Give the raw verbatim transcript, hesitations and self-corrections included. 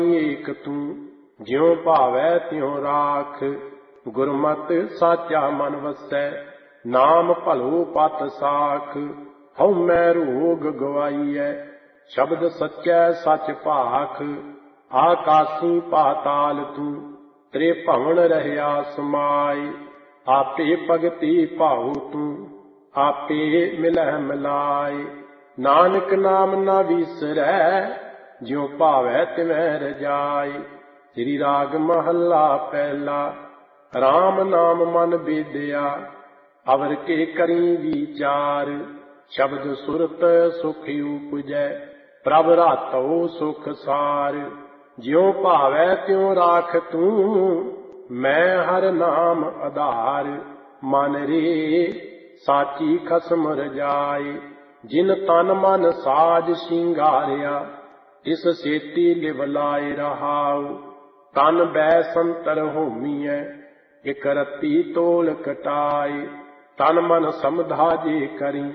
ਏਕ ਤੂੰ ਜਿਉ ਭਾਵੈ ਤਿਉ ਰਾਖ। ਗੁਰਮਤਿ ਸਾਚਾ ਮਨ ਵਸੈ ਨਾਮ ਭਲੋ ਪਤ ਸਾਖ। ਹਉਮੈ ਰੋਗ ਗਵਾਈਐ ਸ਼ਬਦ ਸੱਚੈ ਸਚ ਭਾਖ। ਆਕਾਸੀ ਪਾਤਾਲ ਤੂੰ ਤ੍ਰੇ ਭਵਨ ਰਹਿਆ ਸਮਾਇ। ਆਪੇ ਭਗਤੀ ਭਾਉ ਤੂੰ ਆਪੇ ਮਿਲਹਿ ਮਿਲਾਇ। ਨਾਨਕ ਨਾਮ ਨਾ ਵੀਸਰੈ ਜਿਉ ਭਾਵੈ ਤਿਵੈ ਰਜਾਈ। ਸ੍ਰੀ ਰਾਗ ਮਹੱਲਾ ਪਹਿਲਾ। ਰਾਮ ਨਾਮ ਮਨ ਬੇਦਿਆ ਅਵਰ ਕੇ ਕਰੀ ਵਿਚਾਰ। ਸ਼ਬਦ ਸੁਰਤ ਸੁਖ ਉਪਜੈ ਪ੍ਰਭ ਰਾਤਉ ਸੁਖ ਸਾਰ। ਜਿਉ ਭਾਵੈ ਤਿਉ ਰਾਖ ਤੂੰ ਮੈਂ ਹਰ ਨਾਮ ਆਧਾਰ। ਮਨ ਰੇ ਸਾਚੀ ਖਸਮ ਰਜਾਈ। ਜਿਨ ਤਨ ਮਨ ਸਾਜ ਸ਼ਿੰਗਾਰਿਆ ਤਿਸ ਸੇਤੀ ਲਿਵ ਲਾਇ ਰਹਾਉ। ਤਨ ਬੈ ਸੰਤਰ ਹੋਮੀਐ ਇਕ ਰਤੀ ਤੋਲ ਕਟਾਏ। ਤਨ ਮਨ ਸਮਧਾ ਜੇ ਕਰੀ